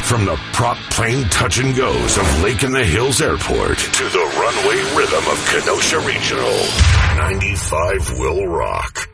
From the prop plane touch and goes of Lake in the Hills Airport to the runway rhythm of Kenosha Regional, 95 will rock.